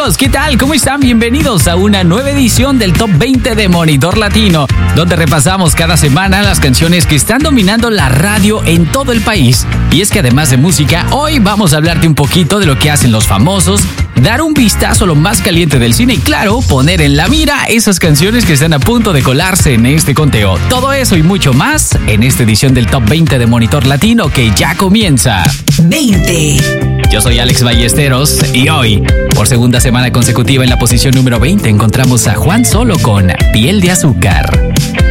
amigos, ¿qué tal? ¿Cómo están? Bienvenidos a una nueva edición del Top 20 de Monitor Latino, donde repasamos cada semana las canciones que están dominando la radio en todo el país. Y es que además de música, hoy vamos a hablarte un poquito de lo que hacen los famosos, dar un vistazo a lo más caliente del cine y claro, poner en la mira esas canciones que están a punto de colarse en este conteo. Todo eso y mucho más en esta edición del Top 20 de Monitor Latino que ya comienza. 20. Yo soy Alex Ballesteros y hoy, por segunda semana consecutiva en la posición número 20, encontramos a Juan Solo con Piel de Azúcar.